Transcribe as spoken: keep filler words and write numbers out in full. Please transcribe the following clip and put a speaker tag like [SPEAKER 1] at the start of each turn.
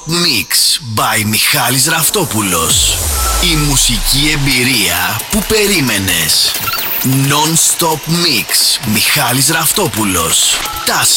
[SPEAKER 1] Mix by Μιχάλης Ραφτόπουλος. Η μουσική εμπειρία που περίμενες. Non-stop Mix Μιχάλης Ραφτόπουλος. Τας